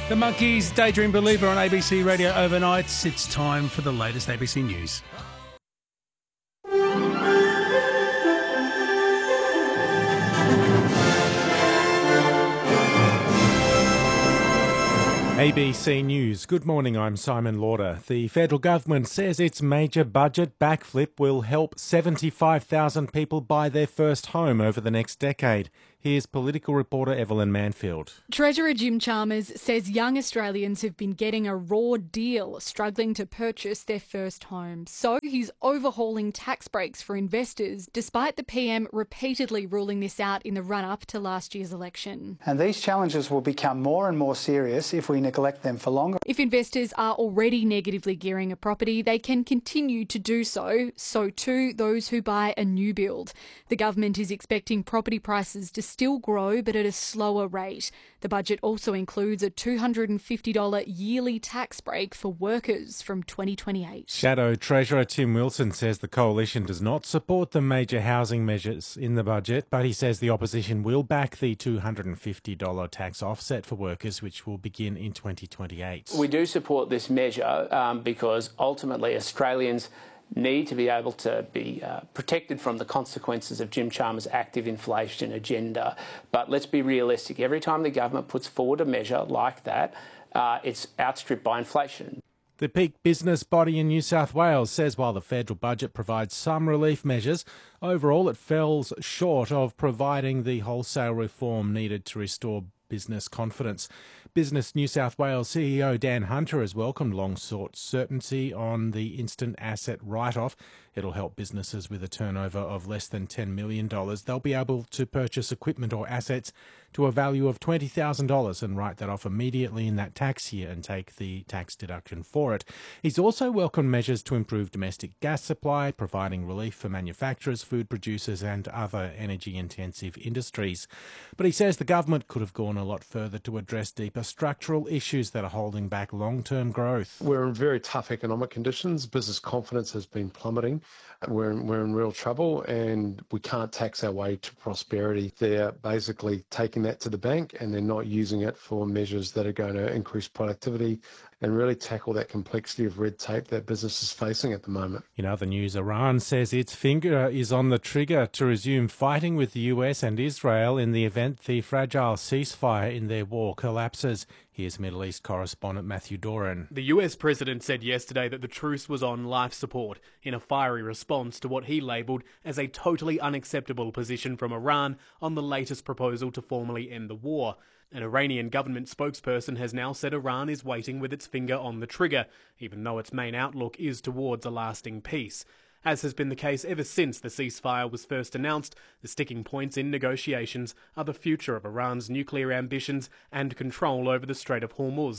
The Monkees, Daydream Believer on ABC Radio overnight. It's time for the latest ABC News. ABC News. Good morning, I'm Simon Lauder. The federal government says its major budget backflip will help 75,000 people buy their first home over the next decade. Here's political reporter Evelyn Manfield. Treasurer Jim Chalmers says young Australians have been getting a raw deal, struggling to purchase their first home. So he's overhauling tax breaks for investors, despite the PM repeatedly ruling this out in the run-up to last year's election. And these challenges will become more and more serious if we neglect them for longer. If investors are already negatively gearing a property, they can continue to do so. So too those who buy a new build. The government is expecting property prices to still grow, but at a slower rate. The budget also includes a $250 yearly tax break for workers from 2028. Shadow Treasurer Tim Wilson says the coalition does not support the major housing measures in the budget, but he says the opposition will back the $250 tax offset for workers, which will begin in 2028. We do support this measure because ultimately Australians need to be able to be protected from the consequences of Jim Chalmers' active inflation agenda. But let's be realistic. Every time the government puts forward a measure like that, it's outstripped by inflation. The peak business body in New South Wales says while the federal budget provides some relief measures, overall it falls short of providing the wholesale reform needed to restore business confidence. Business New South Wales CEO Dan Hunter has welcomed long-sought certainty on the instant asset write-off. It'll help businesses with a turnover of less than $10 million. They'll be able to purchase equipment or assets to a value of $20,000 and write that off immediately in that tax year and take the tax deduction for it. He's also welcomed measures to improve domestic gas supply, providing relief for manufacturers, food producers and other energy-intensive industries. But he says the government could have gone a lot further to address deeper structural issues that are holding back long-term growth. We're in very tough economic conditions. Business confidence has been plummeting. We're in real trouble and we can't tax our way to prosperity. They're basically taking that to the bank and they're not using it for measures that are going to increase productivity and really tackle that complexity of red tape that business is facing at the moment. In other news, Iran says its finger is on the trigger to resume fighting with the US and Israel in the event the fragile ceasefire in their war collapses. Here's Middle East correspondent Matthew Doran. The US president said yesterday that the truce was on life support in a fiery response to what he labelled as a totally unacceptable position from Iran on the latest proposal to formally end the war. An Iranian government spokesperson has now said Iran is waiting with its finger on the trigger, even though its main outlook is towards a lasting peace. As has been the case ever since the ceasefire was first announced, the sticking points in negotiations are the future of Iran's nuclear ambitions and control over the Strait of Hormuz.